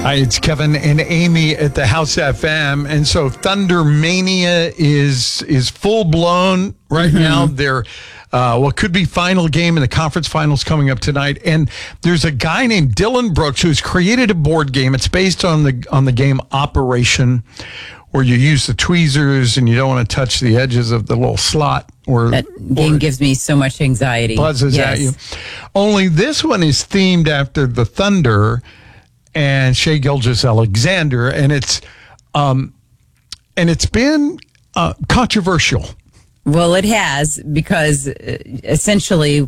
Hi, it's Kevin and Amy at the House FM. And so Thunder Mania is full blown right now. They're what could be final game in the conference finals coming up tonight. And there's a guy named Dylan Brooks who's created a board game. It's based on the game Operation, where you use the tweezers and you don't want to touch the edges of the little slot. That game gives me so much anxiety. Buzzes at you. Only this one is themed after the Thunder and Shai Gilgeous-Alexander, and it's been controversial. Well, it has, because essentially,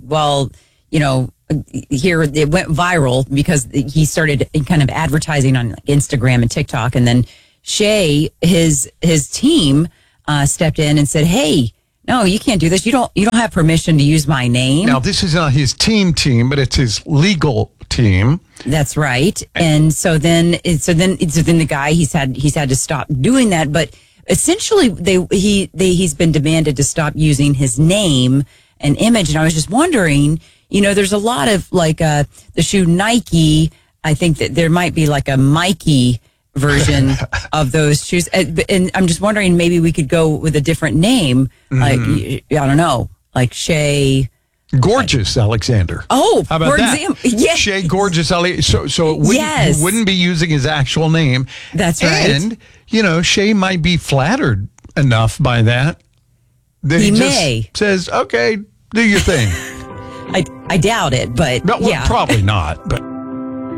here it went viral because he started kind of advertising on Instagram and TikTok, and then Shai, his team, stepped in and said, "Hey, no, you can't do this. You don't have permission to use my name." Now, this is not his team, but it's his legal team. That's right. And so then the guy he's had to stop doing that. But essentially, he's been demanded to stop using his name and image. And I was just wondering, there's a lot of the shoe Nike. I think that there might be like a Mikey version of those shoes, and I'm just wondering, maybe we could go with a different name, like I don't know, like Shai Alexander. Oh, how about that? Yeah. Shai Alexander. So he wouldn't be using his actual name. That's right. And Shai might be flattered enough by that he may just says, "Okay, do your thing." I doubt it, but no, well, probably not, but.